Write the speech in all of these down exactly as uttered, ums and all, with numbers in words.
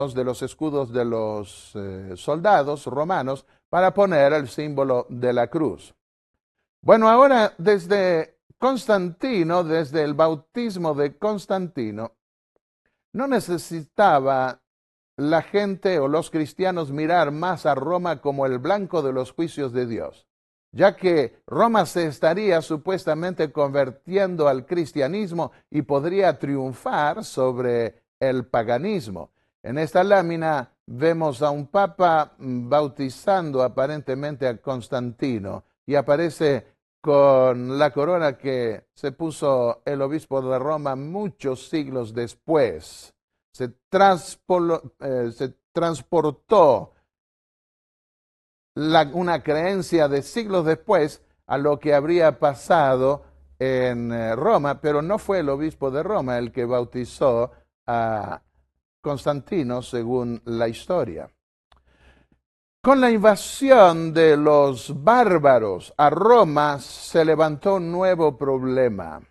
de los escudos de los eh, soldados romanos para poner el símbolo de la cruz. Bueno, ahora desde Constantino, desde el bautismo de Constantino, no necesitaba la gente o los cristianos mirar más a Roma como el blanco de los juicios de Dios, ya que Roma se estaría supuestamente convirtiendo al cristianismo y podría triunfar sobre el paganismo. En esta lámina vemos a un papa bautizando aparentemente a Constantino y aparece con la corona que se puso el obispo de Roma muchos siglos después. Se, eh, se transportó la, una creencia de siglos después a lo que habría pasado en eh, Roma, pero no fue el obispo de Roma el que bautizó a Constantino según la historia. Con la invasión de los bárbaros a Roma se levantó un nuevo problema.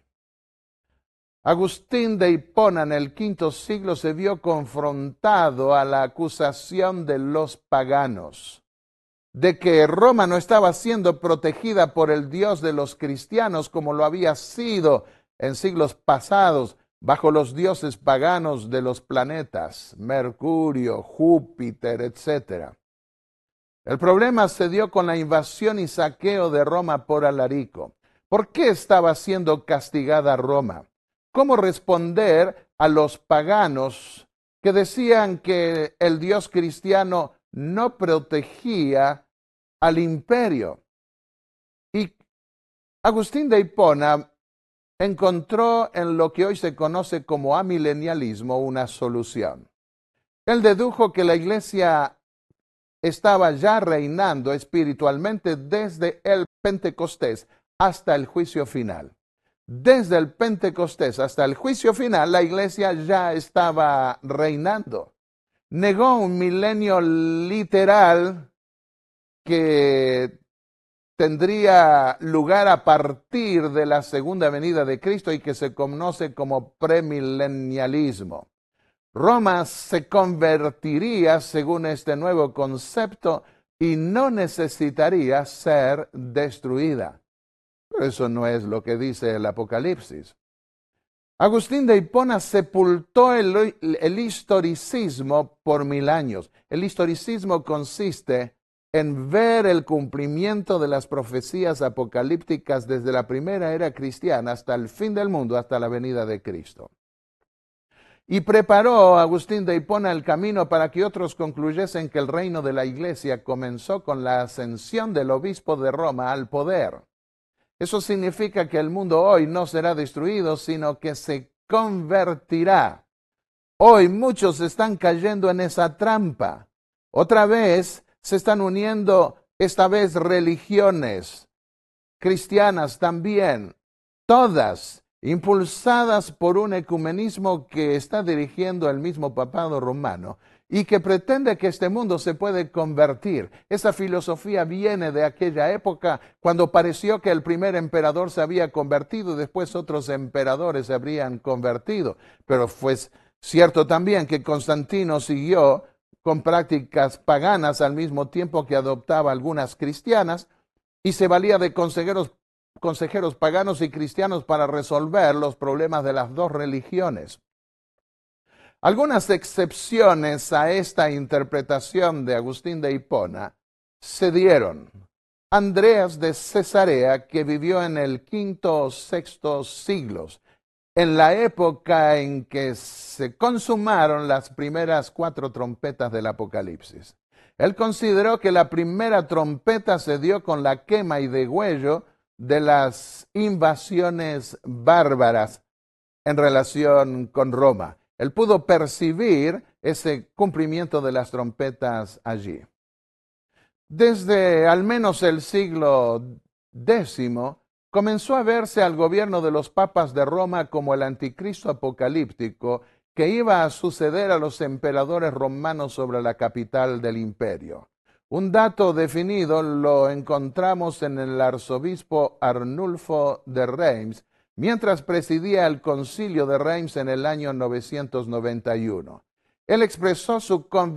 Agustín de Hipona en el quinto siglo se vio confrontado a la acusación de los paganos, de que Roma no estaba siendo protegida por el Dios de los cristianos como lo había sido en siglos pasados bajo los dioses paganos de los planetas, Mercurio, Júpiter, etcétera. El problema se dio con la invasión y saqueo de Roma por Alarico. ¿Por qué estaba siendo castigada Roma? ¿Cómo responder a los paganos que decían que el Dios cristiano no protegía al imperio? Y Agustín de Hipona encontró en lo que hoy se conoce como amilenialismo una solución. Él dedujo que la iglesia estaba ya reinando espiritualmente desde el Pentecostés hasta el juicio final. Desde el Pentecostés hasta el juicio final, la iglesia ya estaba reinando. Negó un milenio literal que tendría lugar a partir de la segunda venida de Cristo y que se conoce como premilenialismo. Roma se convertiría según este nuevo concepto y no necesitaría ser destruida. Pero eso no es lo que dice el Apocalipsis. Agustín de Hipona sepultó el, el historicismo por mil años. El historicismo consiste en ver el cumplimiento de las profecías apocalípticas desde la primera era cristiana hasta el fin del mundo, hasta la venida de Cristo. Y preparó Agustín de Hipona el camino para que otros concluyesen que el reino de la iglesia comenzó con la ascensión del obispo de Roma al poder. Eso significa que el mundo hoy no será destruido, sino que se convertirá. Hoy muchos están cayendo en esa trampa. Otra vez se están uniendo, esta vez religiones cristianas también, todas impulsadas por un ecumenismo que está dirigiendo el mismo papado romano y que pretende que este mundo se puede convertir. Esa filosofía viene de aquella época cuando pareció que el primer emperador se había convertido y después otros emperadores se habrían convertido. Pero fue cierto también que Constantino siguió con prácticas paganas al mismo tiempo que adoptaba algunas cristianas y se valía de consejeros consejeros paganos y cristianos para resolver los problemas de las dos religiones. Algunas excepciones a esta interpretación de Agustín de Hipona se dieron. Andreas de Cesarea, que vivió en el quinto o sexto siglos, en la época en que se consumaron las primeras cuatro trompetas del Apocalipsis. Él consideró que la primera trompeta se dio con la quema y degüello de las invasiones bárbaras en relación con Roma. Él pudo percibir ese cumplimiento de las trompetas allí. Desde al menos el siglo décimo, comenzó a verse al gobierno de los papas de Roma como el anticristo apocalíptico que iba a suceder a los emperadores romanos sobre la capital del imperio. Un dato definido lo encontramos en el arzobispo Arnulfo de Reims, mientras presidía el concilio de Reims en el año novecientos noventa y uno. Él expresó su convicción